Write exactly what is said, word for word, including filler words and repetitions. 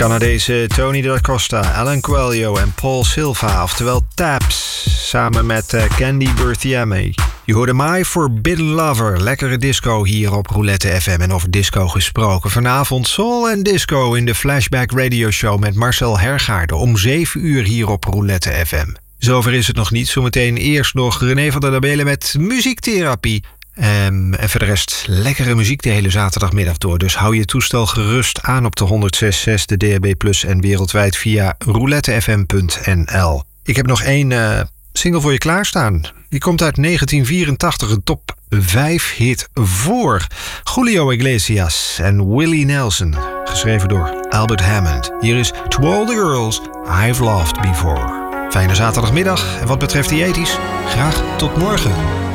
Canadese Tony Da Costa, Alan Coelho en Paul Silva, oftewel Taps, samen met uh, Candy Berthiame. Je hoorde My Forbidden Lover, lekkere disco hier op Roulette F M. En over disco gesproken, vanavond soul en disco in de Flashback Radio Show met Marcel Hergaarde om zeven uur hier op Roulette F M. Zover is het nog niet, zometeen eerst nog René van der Labelen met muziektherapie. Um, en voor de rest lekkere muziek de hele zaterdagmiddag door. Dus hou je toestel gerust aan op de honderd zes komma zes, de D A B plus en wereldwijd via roulette f m punt n l. Ik heb nog één uh, single voor je klaarstaan. Die komt uit negentien vierentachtig, een top vijf hit voor Julio Iglesias en Willie Nelson. Geschreven door Albert Hammond. Hier is To All the Girls I've Loved Before. Fijne zaterdagmiddag en wat betreft die ethisch, graag tot morgen.